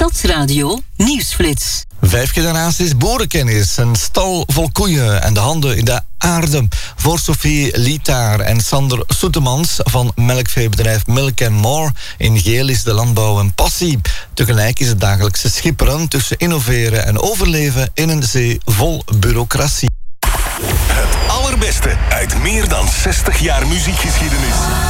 Stadsradio Nieuwsflits. 5 generaties boerenkennis, een stal vol koeien en de handen in de aarde. Voor Sophie Lietaar en Sander Soetemans van melkveebedrijf Milk & More. In Geel is de landbouw een passie. Tegelijk is het dagelijkse schipperen tussen innoveren en overleven in een zee vol bureaucratie. Het allerbeste uit meer dan 60 jaar muziekgeschiedenis.